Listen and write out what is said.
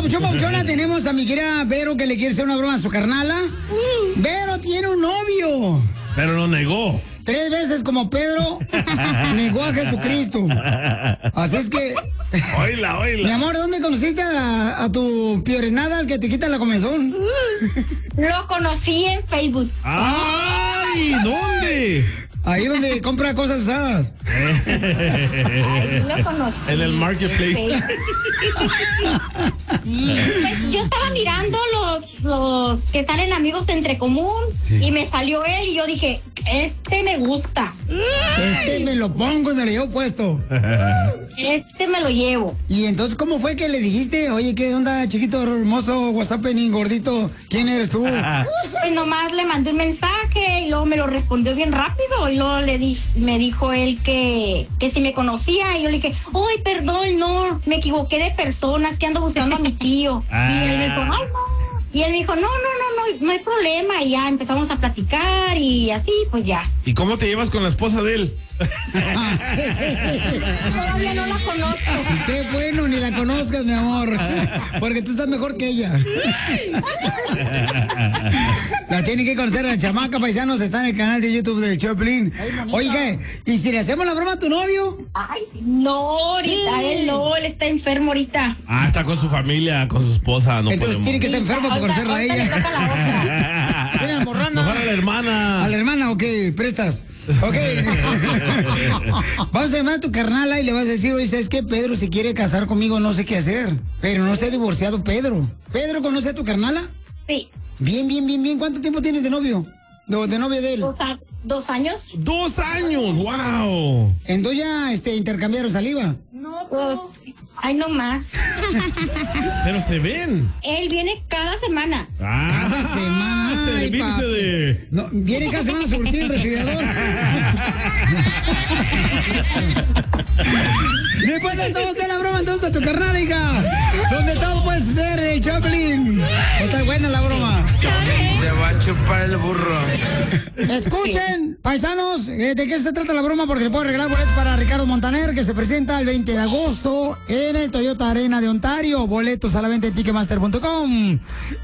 papuchón, papuchona, tenemos a mi querida Vero que le quiere hacer una broma a su carnala. Vero tiene un novio. Pero lo negó. 3 veces como Pedro negó a Jesucristo. Así es que... Oíla. Mi amor, ¿dónde conociste a tu pioresnada, el que te quita la comezón? Lo conocí en Facebook. ¡Ay! ¿Dónde? Ahí donde compra cosas usadas. Ay, lo conocí. En el marketplace. Pues, yo estaba mirando los que salen amigos entre común y me salió él y yo dije, este me gusta. Este me lo pongo y me lo llevo puesto. Este me lo llevo. Y entonces, ¿cómo fue que le dijiste? Oye, ¿qué onda, chiquito, hermoso, whatsappening, gordito? ¿Quién eres tú? Pues nomás le mandé un mensaje y luego me lo respondió bien rápido. Y luego me dijo él que si me conocía. Y yo le dije, ay, perdón, no, me equivoqué de personas, que ando buscando a mi tío. Y él me dijo, ay, no. Y él me dijo, no hay problema. Y ya empezamos a platicar y así, pues ya. ¿Y cómo te llevas con la esposa de él? Todavía no la conozco. Qué bueno, ni la conozcas, mi amor. Porque tú estás mejor que ella. La tienen que conocer a la chamaca, paisanos. Está en el canal de YouTube del Choplin. Oiga, ¿y si le hacemos la broma a tu novio? Ay, no, ahorita él está enfermo ahorita. Ah, está con su familia, con su esposa. No entonces podemos. tiene que estar enfermo para conocerla a ella. Le toca la otra. Tiene la morrana. Mejor a la hermana. A la hermana, ok, prestas. Ok. Vamos a llamar a tu carnala y le vas a decir, oye, ¿sabes qué? Pedro se quiere casar conmigo, no sé qué hacer. Pero no se ha divorciado Pedro. ¿Pedro conoce a tu carnala? Sí. Bien. ¿Cuánto tiempo tienes de novio? De novio de él. 2 años. 2 años, wow. Entonces ya intercambiaron saliva. No, pues, ay, no más. Pero se ven. Él viene cada semana. Cada semana. Ay, servirse papi. de... No, viene cada semana a surtir el refrigerador. Después de esto vamos a hacer la broma entonces a tu carnal, hija. Donde todo puedes hacer el Choplin. Va a estar buena la broma. Te va a chupar el burro. Escuchen, paisanos, ¿de qué se trata la broma? Porque le puedo regalar boletos para Ricardo Montaner, que se presenta el 20 de agosto en el Toyota Arena de Ontario. Boletos a la venta en Ticketmaster.com.